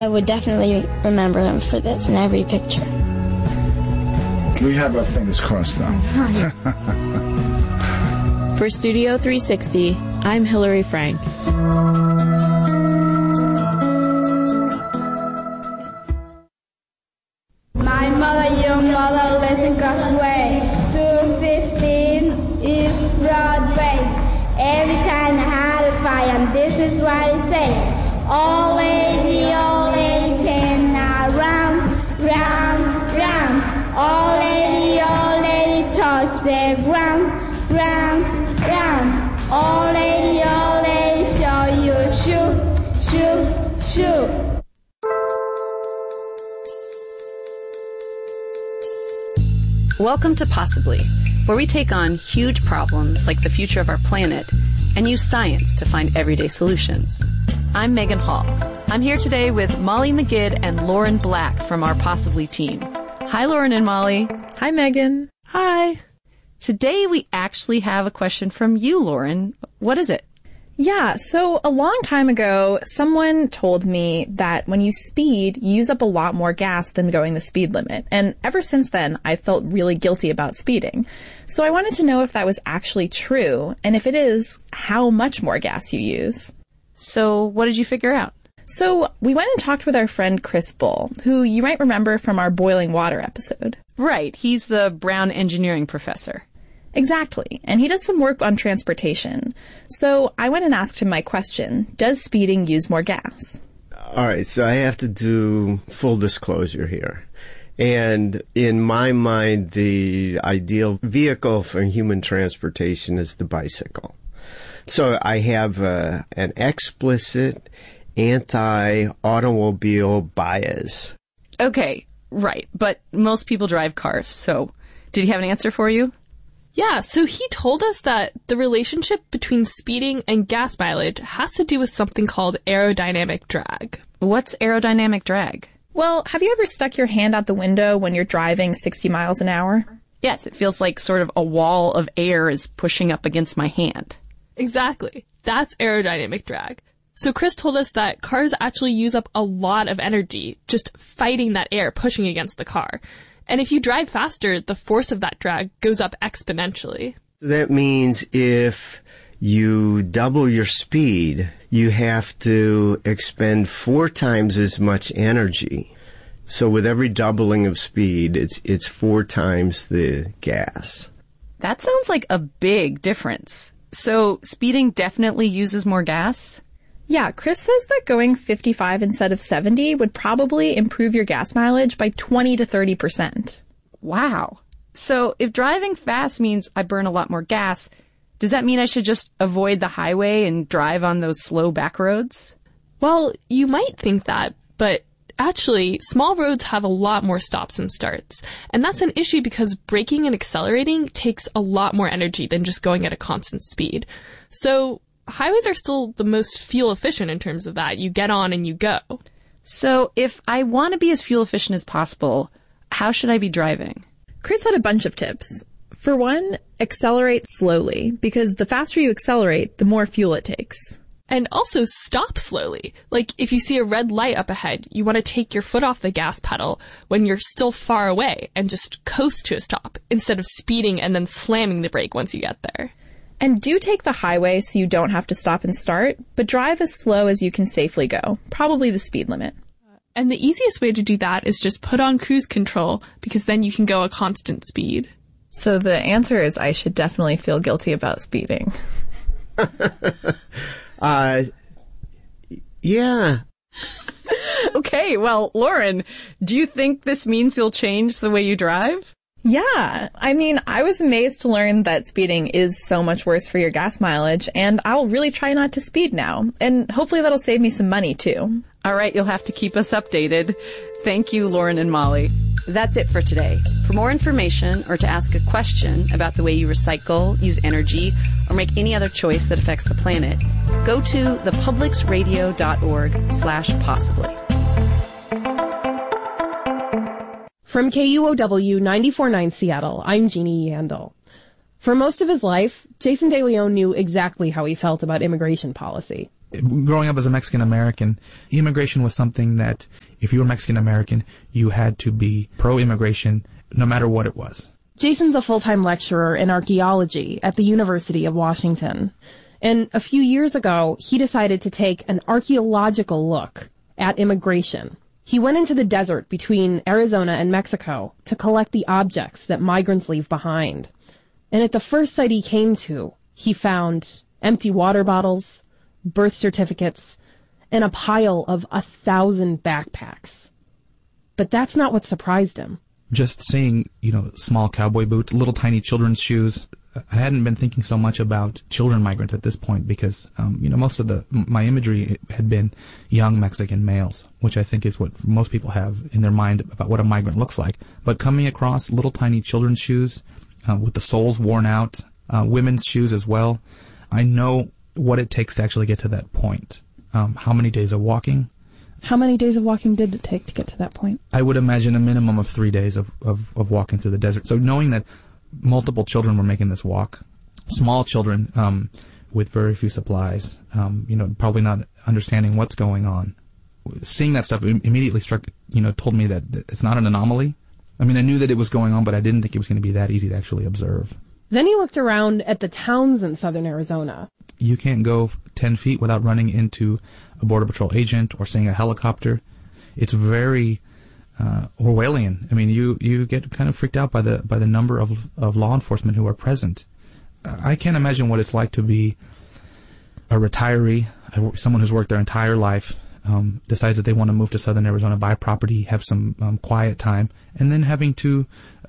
I would definitely remember him for this in every picture. We have our fingers crossed, though. For Studio 360, I'm Hillary Frank. My mother, your mother, lives across the way. 215 East Broadway. Every time I had a fire, this is what I say. Old lady, turn around, round, round. Old lady, touch the ground, round, round. Old lady, show you shoot, shoot, shoot. Welcome to Possibly, where we take on huge problems like the future of our planet and use science to find everyday solutions. I'm Megan Hall. I'm here today with Molly McGid and Lauren Black from our Possibly team. Hi, Lauren and Molly. Hi, Megan. Hi. Today we actually have a question from you, Lauren. What is it? Yeah, so a long time ago, someone told me that when you speed, you use up a lot more gas than going the speed limit. And ever since then, I felt really guilty about speeding. So I wanted to know if that was actually true, and if it is, how much more gas you use. So what did you figure out? So we went and talked with our friend Chris Bull, who you might remember from our boiling water episode. Right, he's the Brown engineering professor. Exactly, and he does some work on transportation. So I went and asked him my question, does speeding use more gas? All right, so I have to do full disclosure here. And in my mind, the ideal vehicle for human transportation is the bicycle. So I have an explicit anti-automobile bias. Okay, right, but most people drive cars, so did he have an answer for you? Yeah, so he told us that the relationship between speeding and gas mileage has to do with something called aerodynamic drag. What's aerodynamic drag? Well, have you ever stuck your hand out the window when you're driving 60 miles an hour? Yes, it feels like sort of a wall of air is pushing up against my hand. Exactly. That's aerodynamic drag. So Chris told us that cars actually use up a lot of energy just fighting that air pushing against the car. And if you drive faster, the force of that drag goes up exponentially. That means if you double your speed, you have to expend 4 times as much energy. So with every doubling of speed, it's 4 times the gas. That sounds like a big difference. So speeding definitely uses more gas? Yeah, Chris says that going 55 instead of 70 would probably improve your gas mileage by 20 to 30%. Wow. So if driving fast means I burn a lot more gas, does that mean I should just avoid the highway and drive on those slow back roads? Well, you might think that, but actually, small roads have a lot more stops and starts. And that's an issue because braking and accelerating takes a lot more energy than just going at a constant speed. So highways are still the most fuel efficient in terms of that. You get on and you go. So if I want to be as fuel efficient as possible, how should I be driving? Chris had a bunch of tips. For one, accelerate slowly, because the faster you accelerate, the more fuel it takes. And also stop slowly. Like if you see a red light up ahead, you want to take your foot off the gas pedal when you're still far away and just coast to a stop instead of speeding and then slamming the brake once you get there. And do take the highway so you don't have to stop and start, but drive as slow as you can safely go, probably the speed limit. And the easiest way to do that is just put on cruise control, because then you can go a constant speed. So the answer is I should definitely feel guilty about speeding. Yeah. Okay, well, Lauren, do you think this means you'll change the way you drive? Yeah. I mean, I was amazed to learn that speeding is so much worse for your gas mileage, and I'll really try not to speed now. And hopefully that'll save me some money, too. All right, you'll have to keep us updated. Thank you, Lauren and Molly. That's it for today. For more information or to ask a question about the way you recycle, use energy, or make any other choice that affects the planet, go to thepublicsradio.org/possibly. From KUOW 94.9 Seattle, I'm Jeannie Yandel. For most of his life, Jason De Leon knew exactly how he felt about immigration policy. growing up as a Mexican American, immigration was something that if you were Mexican American, you had to be pro-immigration no matter what it was. Jason's a full-time lecturer in archaeology at the University of Washington. And a few years ago, he decided to take an archaeological look at immigration. He went into the desert between Arizona and Mexico to collect the objects that migrants leave behind. And at the first site he came to, he found empty water bottles, birth certificates, and a pile of 1,000 backpacks. But that's not what surprised him. Just seeing, small cowboy boots, little tiny children's shoes. I hadn't been thinking so much about children migrants at this point because, most of my imagery had been young Mexican males, which I think is what most people have in their mind about what a migrant looks like. But coming across little tiny children's shoes with the soles worn out, women's shoes as well, I know what it takes to actually get to that point. How many days of walking? How many days of walking did it take to get to that point? I would imagine a minimum of 3 days of walking through the desert. So knowing that multiple children were making this walk, small children with very few supplies, probably not understanding what's going on. Seeing that stuff immediately told me that it's not an anomaly. I mean, I knew that it was going on, but I didn't think it was going to be that easy to actually observe. Then he looked around at the towns in southern Arizona. You can't go 10 feet without running into a Border Patrol agent or seeing a helicopter. It's very Orwellian. I mean, you get kind of freaked out by the number of law enforcement who are present. I can't imagine what it's like to be a retiree, someone who's worked their entire life, decides that they want to move to southern Arizona, buy property, have some quiet time, and then having to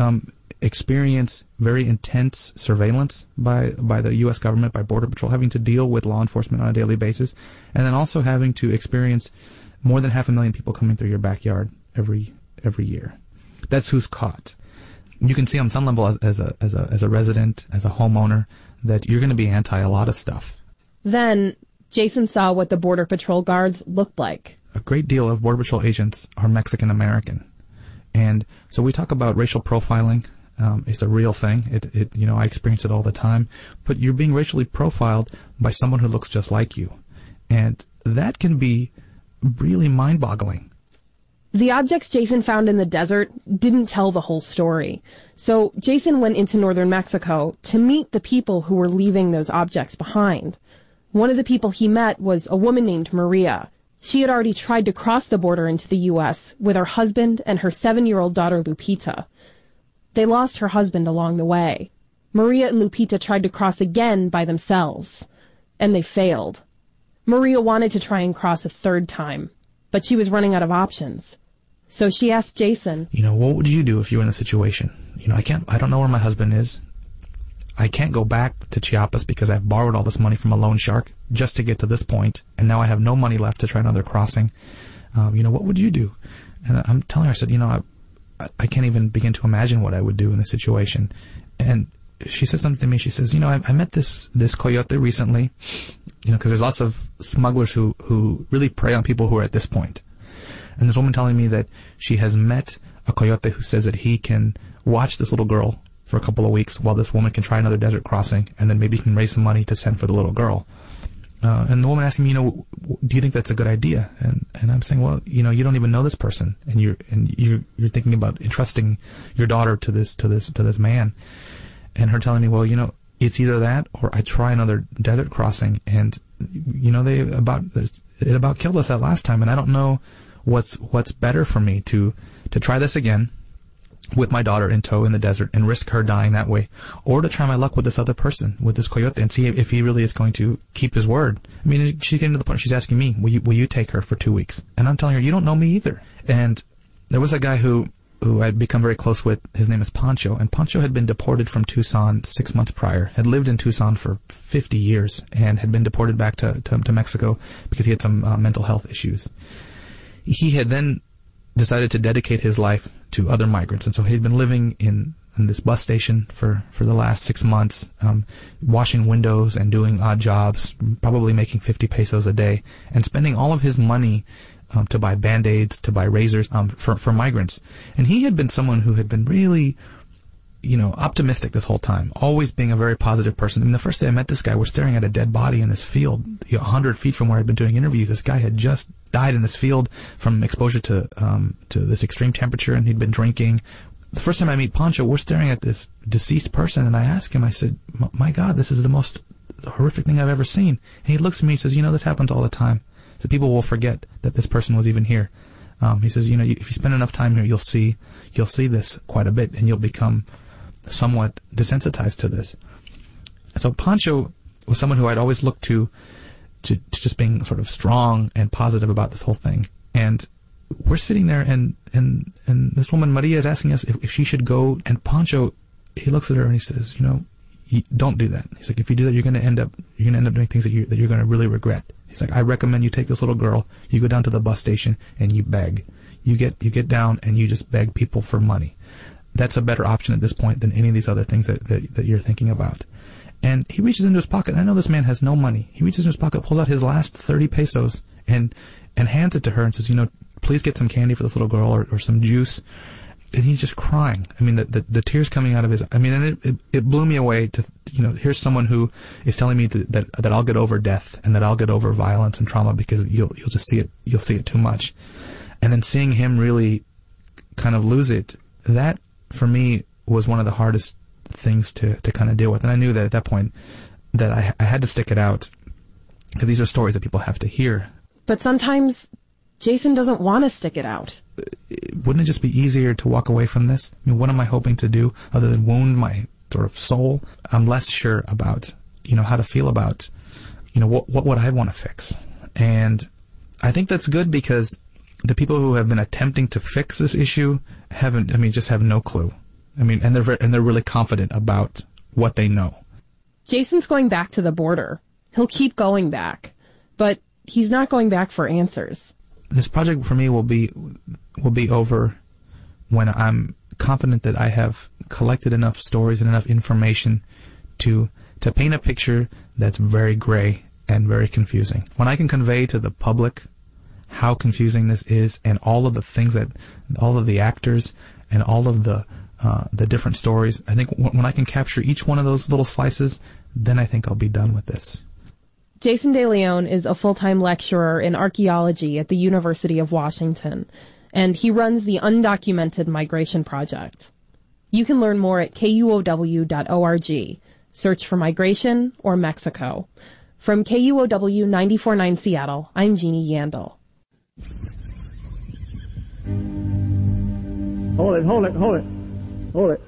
experience very intense surveillance by the U.S. government, by Border Patrol, having to deal with law enforcement on a daily basis, and then also having to experience more than 500,000 people coming through your backyard every year. That's who's caught. You can see on some level as a resident, as a homeowner, that you're going to be anti a lot of stuff. Then Jason saw what the Border Patrol guards looked like. A great deal of Border Patrol agents are Mexican American. And so we talk about racial profiling. It's a real thing. I experience it all the time. But you're being racially profiled by someone who looks just like you. And that can be really mind-boggling. The objects Jason found in the desert didn't tell the whole story. So Jason went into northern Mexico to meet the people who were leaving those objects behind. One of the people he met was a woman named Maria. She had already tried to cross the border into the U.S. with her husband and her 7-year-old daughter Lupita. They lost her husband along the way. Maria and Lupita tried to cross again by themselves, and they failed. Maria wanted to try and cross a third time, but she was running out of options. So she asked Jason, what would you do if you were in the situation? I don't know where my husband is. I can't go back to Chiapas because I've borrowed all this money from a loan shark just to get to this point, and now I have no money left to try another crossing. What would you do? And I'm telling her, I said, I can't even begin to imagine what I would do in this situation. And she said something to me. She says, I met this coyote recently, because there's lots of smugglers who really prey on people who are at this point. And this woman telling me that she has met a coyote who says that he can watch this little girl for a couple of weeks while this woman can try another desert crossing, and then maybe he can raise some money to send for the little girl. And the woman asked me, do you think that's a good idea? And I'm saying, well, you don't even know this person, and you're thinking about entrusting your daughter to this man. And her telling me, well, it's either that or I try another desert crossing, and it about killed us that last time, and I don't know what's better for me to try this again with my daughter in tow in the desert and risk her dying that way, or to try my luck with this other person, with this coyote, and see if he really is going to keep his word. I mean, she's getting to the point, she's asking me, will you take her for 2 weeks? And I'm telling her, you don't know me either. And there was a guy who I'd become very close with. His name is Pancho, and Pancho had been deported from Tucson 6 months prior, had lived in Tucson for 50 years, and had been deported back to Mexico because he had some mental health issues. He had then decided to dedicate his life to other migrants, and so he'd been living in this bus station for the last 6 months, washing windows and doing odd jobs, probably making 50 pesos a day, and spending all of his money to buy Band-Aids, to buy razors for migrants. And he had been someone who had been really optimistic this whole time, always being a very positive person. I mean, the first day I met this guy, we're staring at a dead body in this field, 100 feet from where I'd been doing interviews. This guy had just died in this field from exposure to this extreme temperature, and he'd been drinking. The first time I meet Pancho, we're staring at this deceased person, and I ask him, I said, my God, this is the most horrific thing I've ever seen. And he looks at me and says, this happens all the time. So people will forget that this person was even here. He says, if you spend enough time here, you'll see this quite a bit, and you'll become somewhat desensitized to this. So Pancho was someone who I'd always looked to just being sort of strong and positive about this whole thing. And we're sitting there, and this woman Maria is asking us if she should go. And Pancho, he looks at her and he says, don't do that. He's like, if you do that, you're going to end up doing things that you're going to really regret. He's like, I recommend you take this little girl, you go down to the bus station and you beg. You get down and you just beg people for money. That's a better option at this point than any of these other things that you're thinking about. And he reaches into his pocket. I know this man has no money. He reaches into his pocket, pulls out his last 30 pesos and hands it to her and says, please get some candy for this little girl or some juice. And he's just crying. I mean, the tears coming out of his, and it blew me away to, here's someone who is telling me that I'll get over death and that I'll get over violence and trauma because you'll just see it, you'll see it too much. And then seeing him really kind of lose it, that for me was one of the hardest things to kind of deal with. And I knew that at that point that I had to stick it out because these are stories that people have to hear. But sometimes Jason doesn't want to stick it out. Wouldn't it just be easier to walk away from this? I mean, what am I hoping to do other than wound my sort of soul? I'm less sure about, how to feel about, what would I want to fix? And I think that's good because the people who have been attempting to fix this issue just have no clue. And they're really confident about what they know. Jason's going back to the border. He'll keep going back, but he's not going back for answers. This project for me will be over when I'm confident that I have collected enough stories and enough information to paint a picture that's very gray and very confusing. When I can convey to the public how confusing this is and all of the things all of the actors and all of the different stories, I think when I can capture each one of those little slices, then I think I'll be done with this. Jason De Leon is a full-time lecturer in archaeology at the University of Washington, and he runs the Undocumented Migration Project. You can learn more at KUOW.org. Search for migration or Mexico. From KUOW 94.9 Seattle, I'm Jeannie Yandel. Hold it.